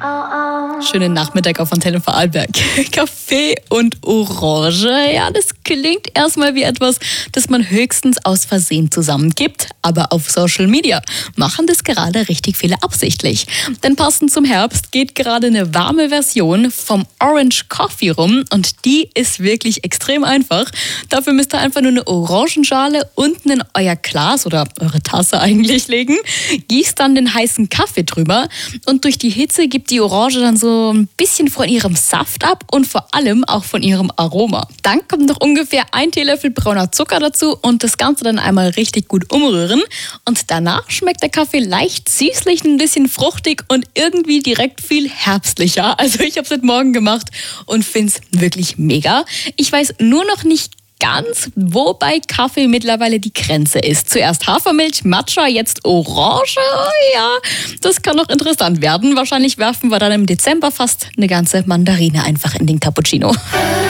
Schönen Nachmittag auf Antenne Vorarlberg. Kaffee und Orange, ja, das klingt erstmal wie etwas, das man höchstens aus Versehen zusammenkippt. Aber auf Social Media machen das gerade richtig viele absichtlich. Denn passend zum Herbst geht gerade eine warme Version vom Orange Coffee rum und die ist wirklich extrem einfach. Dafür müsst ihr einfach nur eine Orangenschale unten in euer Glas oder eure Tasse eigentlich legen, gießt dann den heißen Kaffee drüber und durch die Hitze gibt die Orange dann so ein bisschen von ihrem Saft ab und vor allem auch von ihrem Aroma. Dann kommt noch ungefähr 1 Teelöffel brauner Zucker dazu und das Ganze dann einmal richtig gut umrühren. Und danach schmeckt der Kaffee leicht süßlich, ein bisschen fruchtig und irgendwie direkt viel herbstlicher. Also ich habe es heute Morgen gemacht und finde es wirklich mega. Ich weiß nur noch nicht ganz, wo bei Kaffee mittlerweile die Grenze ist. Zuerst Hafermilch, Matcha, jetzt Orange. Ja, das kann noch interessant werden. Wahrscheinlich werfen wir dann im Dezember fast eine ganze Mandarine einfach in den Cappuccino.